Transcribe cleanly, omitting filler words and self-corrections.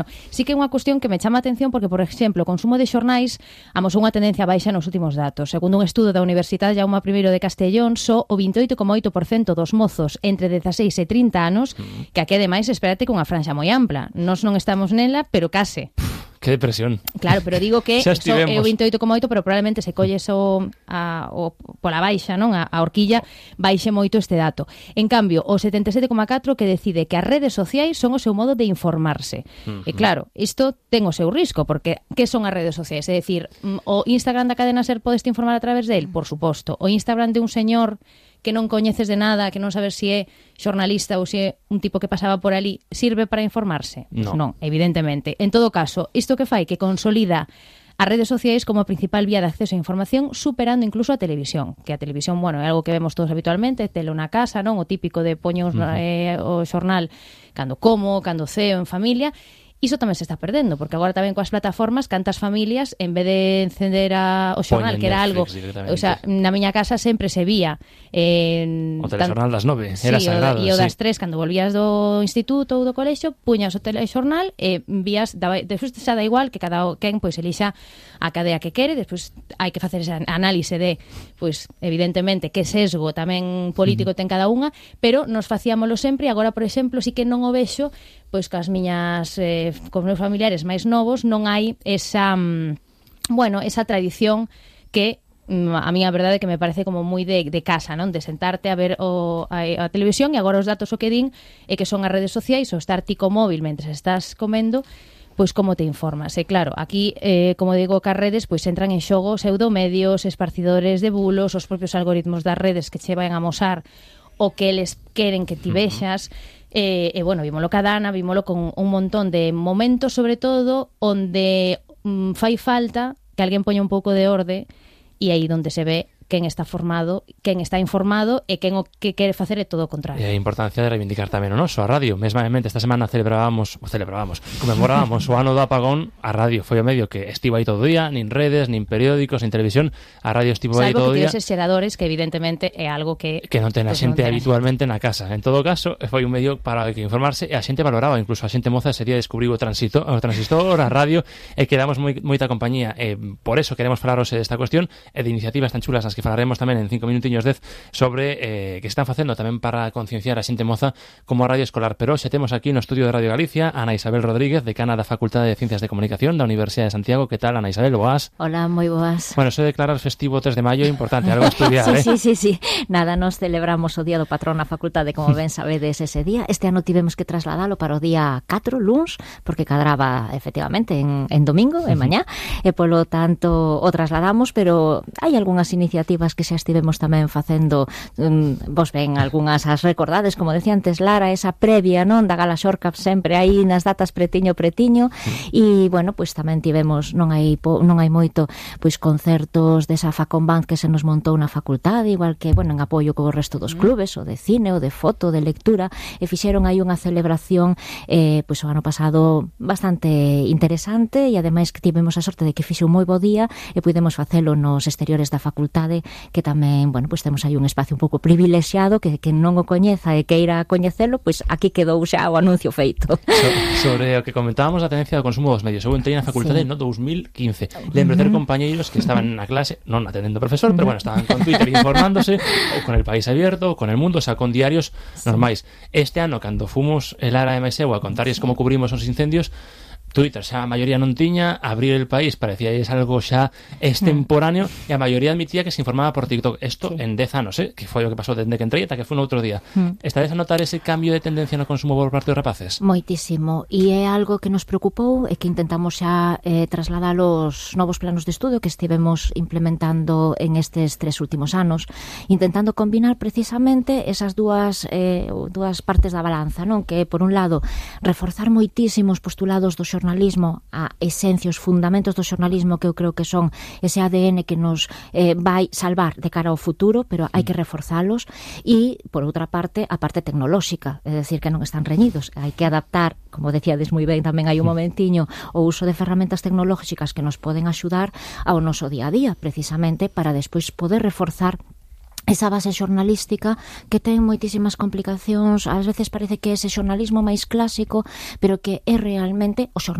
Sí que é unha cuestión que me chama a atención porque, por exemplo, o consumo de xornais amosou unha tendencia baixa nos últimos datos. Segundo un estudo da Universidade Jaume I de Castellón, só o 28,8% dos mozos entre 16 e 30 anos, que aquí ademais espérate con unha franxa moi ampla. Nós non estamos nela, pero case. Que depresión. Claro, pero digo que é o 28,8, pero probablemente se colles pola baixa, non? A horquilla baixe moito este dato. En cambio, o 77,4 que decide que as redes sociais son o seu modo de informarse. E claro, isto ten o seu risco, porque que son as redes sociais? É dicir, o Instagram da cadena SER podes te informar a través del? Por suposto. O Instagram de un señor que non coñeces de nada, que non sabes se é xornalista ou se é un tipo que pasaba por ali, sirve para informarse? No. Non, evidentemente. En todo caso, isto que fai que consolida as redes sociais como a principal vía de acceso a información, superando incluso a televisión, que a televisión, bueno, é algo que vemos todos habitualmente, tele na casa, non? O típico de poño o xornal cando como, cando ceo en familia. Iso tamén se está perdendo, porque agora tamén coas plataformas cantas familias, en vez de encender o xornal, que era algo, o sea, na miña casa sempre se vía o telexornal das 9, era sagrado. E o das 3, cando volvías do instituto ou do colexio, puñas o telexornal e vías, despois xa da igual que cada quen pois elixa a cadea que quere, despois hai que facer esa análise de, pois, evidentemente, que sesgo tamén político ten cada unha, pero nos facíamolo sempre e agora, por exemplo, sí que non o vexo, pois cas miñas cos meus familiares máis novos non hai esa esa tradición que a mí a verdade é que me parece como moi de casa, non? De sentarte a ver a televisión, e agora os datos o que din é que son as redes sociais, o estar ti co móvil mentre estás comendo, pois como te informas. E claro, aquí, como digo, que as redes pois entran en xogo pseudomedios, esparcidores de bulos, os propios algoritmos das redes que che van a amosar o que eles queren que ti vexas. E bueno, vímolo cada Ana, vímolo con un montón de momentos, sobre todo, onde fai falta que alguén poña un pouco de orde, e aí onde se ve quen está formado, quen está informado e quen o que quere facer é todo o contrario. E a importancia de reivindicar tamén o noso, a radio. Mesmamente, esta semana comemorábamos o ano do apagón. A radio foi o medio que estivo aí todo o día, nin redes, nin periódicos, nin televisión. A radio estivo aí todo o día. Salvo que tiveses xeradores, que evidentemente é algo que non ten a xente habitualmente na casa. En todo caso, foi un medio para que informarse, e a xente valoraba, incluso a xente moza ese día descubriu o transistor, a radio, e quedamos moita compañía. Por eso queremos falaros desta cuestión e de iniciativas tan chulas nas que falaremos tamén en 5 minutiños 10 sobre que están facendo tamén para concienciar a xente moza como a radio escolar. Pero hoxe temos aquí no estudio de Radio Galicia Ana Isabel Rodríguez, decana da Facultade de Ciencias de Comunicación da Universidade de Santiago. Que tal, Ana Isabel? Boas. Hola, moi boas. Bueno, eso de declarar festivo 3 de maio é importante, algo a estudiar, Sí. Nada, nos celebramos o Día do Patrón na Facultade, como ben sabedes, ese día. Este ano tivemos que trasladalo para o día 4, luns, porque cadraba efectivamente en domingo, en mañá, e polo tanto o trasladamos, pero hai algunhas iniciativas que xa estivemos tamén facendo, vos ven, algunhas as recordades, como decía antes Lara, esa previa, non, da Gala Xorca, sempre aí nas datas pretiño, e, bueno, pois tamén tivemos, non hai moito, pois concertos desa Facon Band que se nos montou na facultade, igual que, bueno, en apoio co resto dos clubes, o de cine, o de foto, de lectura, e fixeron aí unha celebración, pois o ano pasado bastante interesante, e ademais que tivemos a sorte de que fixe un moi bo día e pudemos facelo nos exteriores da facultade, que tamén, bueno, pois temos aí un espacio un pouco privilexiado, que non o coñeza e que irá a coñecelo, pois aquí quedou xa o anuncio feito. Sobre o que comentábamos da tendencia do consumo dos medios, eu entrei na facultade no 2015. Lembro ter compañeiros que estaban na clase, non atendendo ao profesor, pero bueno, estaban con Twitter informándose, ou con El País Abierto, ou con El Mundo, o sea, con diarios normais. Este ano, cando fomos el Lara MSU a contarles como cubrimos os incendios, Twitter xa a maioría non tiña, abrir El País parecía algo xa extemporáneo, e a maioría admitía que se informaba por TikTok. Isto en 10 anos, que foi o que pasou dende que entrei ata que foi no outro día. Estades a notar ese cambio de tendencia no consumo por parte dos rapaces? Moitísimo, e é algo que nos preocupou e que intentamos xa trasladar os novos planos de estudo que estivemos implementando en estes 3 últimos anos, intentando combinar precisamente esas dúas partes da balanza, non? Que, por un lado, reforzar moitísimo os postulados do xornalismo, a esencia, os fundamentos do xornalismo, que eu creo que son ese ADN que nos vai salvar de cara ao futuro, pero hai que reforzalos, e, por outra parte, a parte tecnolóxica, é dicir, que non están reñidos, hai que adaptar, como decíades moi ben tamén hai un momentiño, o uso de ferramentas tecnolóxicas que nos poden axudar ao noso día a día, precisamente para despois poder reforzar esa base xornalística que ten moitísimas complicacións, ás veces parece que é ese xornalismo máis clásico, pero que é realmente o xornalismo